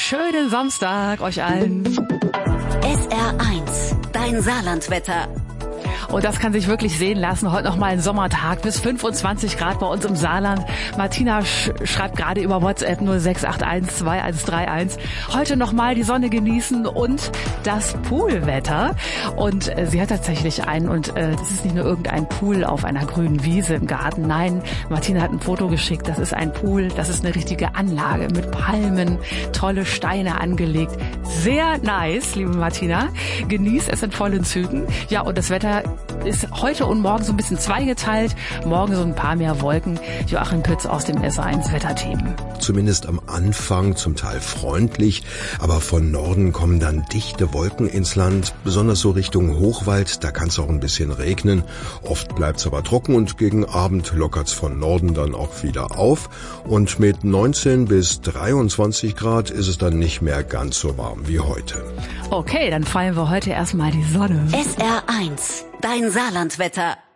schönen Samstag euch allen. SR1, dein Saarlandwetter. Und das kann sich wirklich sehen lassen. Heute noch mal ein Sommertag bis 25 Grad bei uns im Saarland. Martina schreibt gerade über WhatsApp 0681 2131. Heute noch mal die Sonne genießen und das Poolwetter. Und sie hat tatsächlich einen. Und das ist nicht nur irgendein Pool auf einer grünen Wiese im Garten. Nein, Martina hat ein Foto geschickt. Das ist ein Pool. Das ist eine richtige Anlage mit Palmen, tolle Steine angelegt. Sehr nice, liebe Martina. Genieß es in vollen Zügen. Ja, und das Wetter ist heute und morgen so ein bisschen zweigeteilt. Morgen so ein paar mehr Wolken. Joachim Pütz aus dem SR1 Wetterteam. Zumindest am Anfang zum Teil freundlich, aber von Norden kommen dann dichte Wolken ins Land, besonders so Richtung Hochwald, da kann es auch ein bisschen regnen. Oft bleibt es aber trocken und gegen Abend lockert es von Norden dann auch wieder auf. Und mit 19 bis 23 Grad ist es dann nicht mehr ganz so warm wie heute. Okay, dann feiern wir heute erstmal die Sonne. SR1, dein Saarlandwetter.